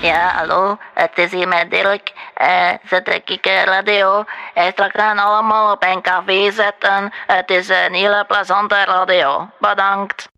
Ja, hallo, het is hier met Dirk. Ze trek ik radio. Straks gaan allemaal op een café zetten. Het is een hele plezante radio. Bedankt.